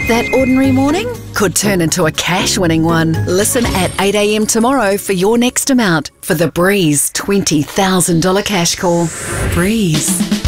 That ordinary morning could turn into a cash-winning one. Listen at 8 a.m. tomorrow for your next amount for the Breeze $20,000 cash call. Breeze.